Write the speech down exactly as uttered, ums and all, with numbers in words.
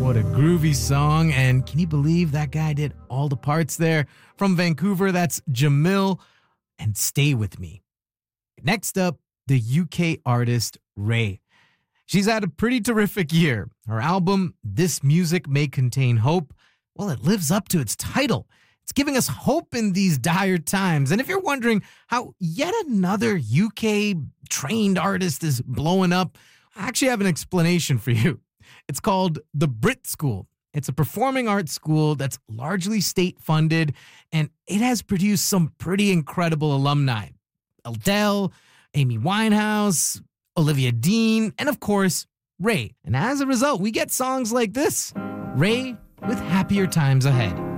What a groovy song. And can you believe that guy did all the parts there? From Vancouver, that's Jamil. And Stay With Me. Next up, the U K artist Raye. She's had a pretty terrific year. Her album, This Music May Contain Hope, well, it lives up to its title. It's giving us hope in these dire times. And if you're wondering how yet another U K-trained artist is blowing up, I actually have an explanation for you. It's called the Brit School. It's a performing arts school that's largely state-funded, and it has produced some pretty incredible alumni. Adele, Amy Winehouse, Olivia Dean, and of course, Raye. And as a result, we get songs like this. Raye with Happier Times Ahead.